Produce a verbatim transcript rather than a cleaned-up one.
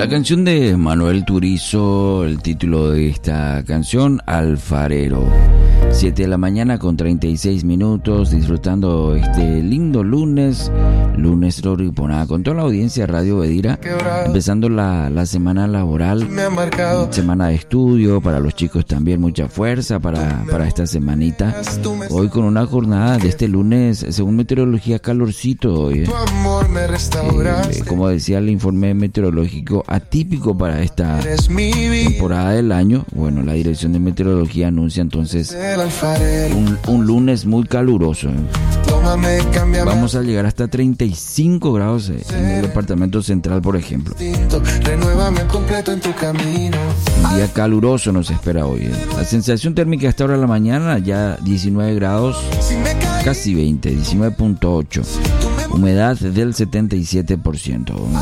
La canción de Manuel Turizo, el título de esta canción, Alfarero. siete de la mañana con treinta y seis minutos, disfrutando este lindo lunes, lunes Roriponá, con toda la audiencia de Radio Bedira, empezando la, la semana laboral, semana de estudio, para los chicos también mucha fuerza para, para esta semanita. Hoy con una jornada de este lunes, según meteorología, calorcito hoy. Eh. Eh, como decía el informe meteorológico, atípico para esta temporada del año. Bueno, la Dirección de Meteorología anuncia entonces un, un lunes muy caluroso. ¿eh? Vamos a llegar hasta treinta y cinco grados en el departamento central, por ejemplo. Un día caluroso nos espera hoy. ¿eh? La sensación térmica hasta ahora de la mañana ya diecinueve grados, casi veinte, diecinueve punto ocho. Humedad del setenta y siete por ciento.